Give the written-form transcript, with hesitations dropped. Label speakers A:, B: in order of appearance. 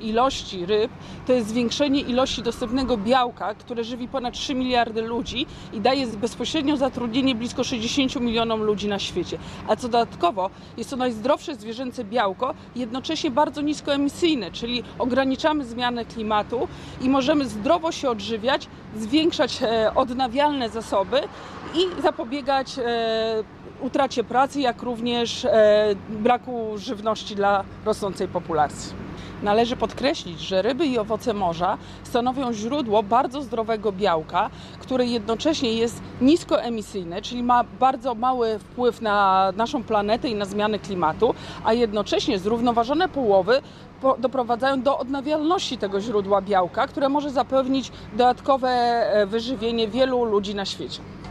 A: ilości ryb to jest zwiększenie ilości dostępnego białka, które żywi ponad 3 miliardy ludzi i daje bezpośrednio zatrudnienie blisko 60 milionom ludzi na świecie. A co dodatkowo jest to najzdrowsze zwierzęce białko, jednocześnie bardzo niskoemisyjne, czyli ograniczamy zmianę klimatu i możemy zdrowo się odżywiać, zwiększać odnawialne zasoby i zapobiegać utracie pracy, jak również braku żywności dla rosnącej populacji. Należy podkreślić, że ryby i owoce morza stanowią źródło bardzo zdrowego białka, które jednocześnie jest niskoemisyjne, czyli ma bardzo mały wpływ na naszą planetę i na zmianę klimatu, a jednocześnie zrównoważone połowy doprowadzają do odnawialności tego źródła białka, które może zapewnić dodatkowe wyżywienie wielu ludzi na świecie.